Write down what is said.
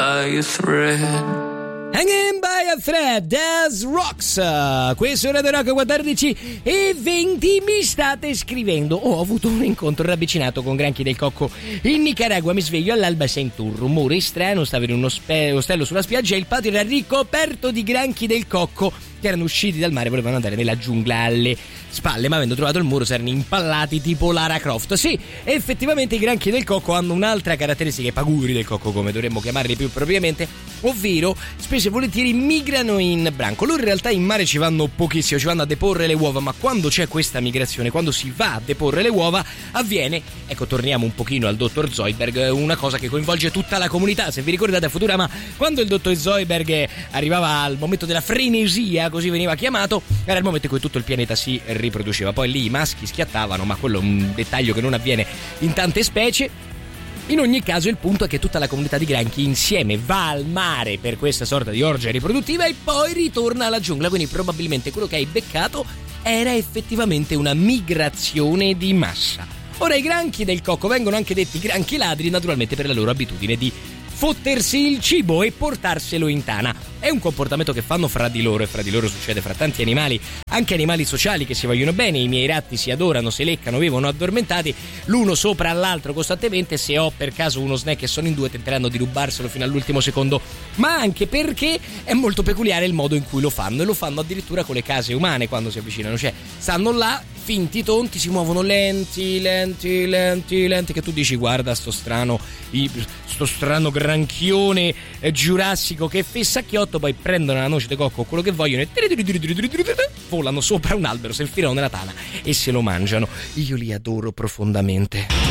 by a thread. Hanging by a thread, Des Rocks. Questo è Radio Rock 14:20. Mi state scrivendo: ho avuto un incontro ravvicinato con granchi del cocco in Nicaragua. Mi sveglio all'alba, sento un rumore strano. Stavo in uno ostello sulla spiaggia e il patio era ricoperto di granchi del cocco che erano usciti dal mare e volevano andare nella giungla alle spalle, ma avendo trovato il muro si erano impallati tipo Lara Croft. Sì, effettivamente i granchi del cocco hanno un'altra caratteristica, i paguri del cocco come dovremmo chiamarli più propriamente, ovvero spesso e volentieri migrano in branco. Loro in realtà in mare ci vanno pochissimo, ci vanno a deporre le uova, ma quando c'è questa migrazione, quando si va a deporre le uova, avviene, ecco, torniamo un pochino al dottor Zoidberg, una cosa che coinvolge tutta la comunità. Se vi ricordate a Futurama, quando il dottor Zoidberg arrivava al momento della frenesia, così veniva chiamato, era il momento in cui tutto il pianeta si riproduceva. Poi lì i maschi schiattavano, ma quello è un dettaglio che non avviene in tante specie. In ogni caso il punto è che tutta la comunità di granchi insieme va al mare per questa sorta di orgia riproduttiva e poi ritorna alla giungla, quindi probabilmente quello che hai beccato era effettivamente una migrazione di massa. Ora i granchi del cocco vengono anche detti granchi ladri, naturalmente per la loro abitudine di fottersi il cibo e portarselo in tana. È un comportamento che fanno fra di loro, e fra di loro succede fra tanti animali, anche animali sociali che si vogliono bene. I miei ratti si adorano, si leccano, vivono addormentati l'uno sopra all'altro costantemente. Se ho per caso uno snack e sono in due, tenteranno di rubarselo fino all'ultimo secondo, ma anche perché è molto peculiare il modo in cui lo fanno, e lo fanno addirittura con le case umane quando si avvicinano, cioè stanno là finti tonti, si muovono lenti, che tu dici guarda sto strano granchione giurassico che fessacchiotto, poi prendono la noce di cocco o quello che vogliono e volano sopra un albero, si infilano nella tana e se lo mangiano. Io li adoro profondamente.